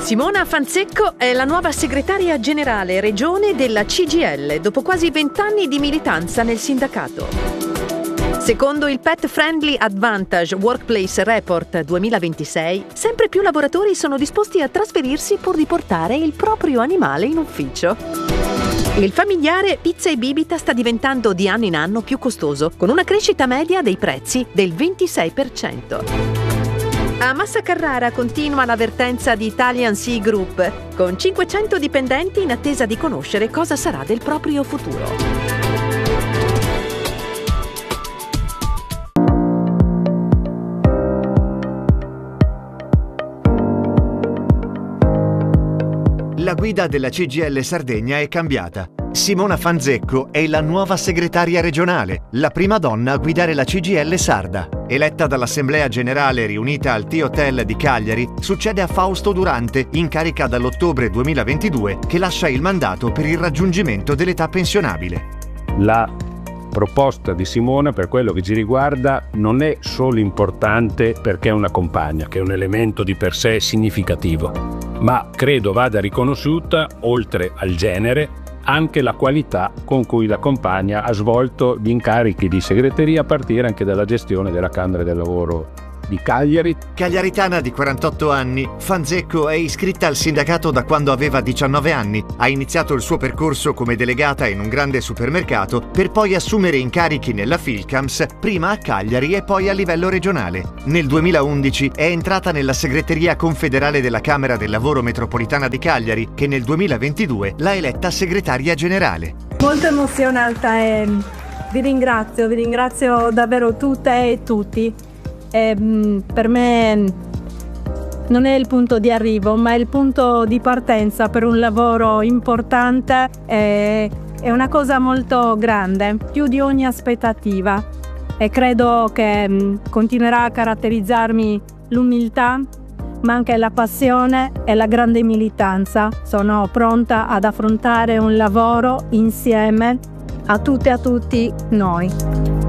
Simona Fanzecco è la nuova segretaria generale regione della CGIL dopo quasi 20 anni di militanza nel sindacato. Secondo il Pet Friendly Advantage Workplace Report 2026, sempre più lavoratori sono disposti a trasferirsi pur di portare il proprio animale in ufficio. Il familiare Pizza e Bibita sta diventando di anno in anno più costoso, con una crescita media dei prezzi del 26%. A Massa Carrara continua l'avvertenza di Italian Sea Group, con 500 dipendenti in attesa di conoscere cosa sarà del proprio futuro. La guida della CGIL Sardegna è cambiata. Simona Fanzecco è la nuova segretaria regionale, la prima donna a guidare la CGIL sarda. Eletta dall'Assemblea Generale riunita al T-Hotel di Cagliari, succede a Fausto Durante, in carica dall'ottobre 2022, che lascia il mandato per il raggiungimento dell'età pensionabile. La proposta di Simona, per quello che ci riguarda, non è solo importante perché è una compagna, che è un elemento di per sé significativo, ma credo vada riconosciuta, oltre al genere, anche la qualità con cui la compagna ha svolto gli incarichi di segreteria, a partire anche dalla gestione della Camera del Lavoro di Cagliari. Cagliaritana di 48 anni, Fanzecco è iscritta al sindacato da quando aveva 19 anni. Ha iniziato il suo percorso come delegata in un grande supermercato per poi assumere incarichi nella Filcams, prima a Cagliari e poi a livello regionale. Nel 2011 è entrata nella segreteria confederale della Camera del Lavoro Metropolitana di Cagliari, che nel 2022 l'ha eletta segretaria generale. Molto emozionata e vi ringrazio davvero tutte e tutti. Per me non è il punto di arrivo, ma è il punto di partenza per un lavoro importante. È una cosa molto grande, più di ogni aspettativa, e credo che continuerà a caratterizzarmi l'umiltà, ma anche la passione e la grande militanza. Sono pronta ad affrontare un lavoro insieme a tutte e a tutti noi.